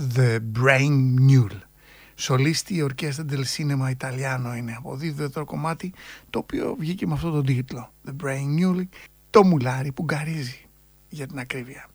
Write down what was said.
The Brain Mule. Σολίστη η ορκέστα del Cinema Italiano είναι. Αποδίδεται το κομμάτι το οποίο βγήκε με αυτό τον τίτλο. The Brain Mule, το μουλάρι που γκαρίζει για την ακρίβεια.